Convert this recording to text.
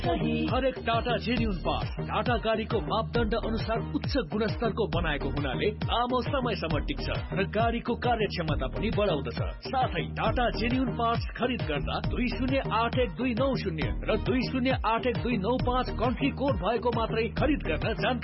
हरेक Tata genuine part Tata गाडीको मापदण्ड अनुसार उच्च गुणस्तरको बनाएको हुनाले लामो समयसम्म टिक्छ र गाडीको कार्यक्षमता पनि बढाउँदछ। साथै टाटा जेन्युन पार्ट्स खरिद गर्दा 20812990 र 20812995 कन्ट्री कोड भएको मात्रै खरिद गर्न जानकारी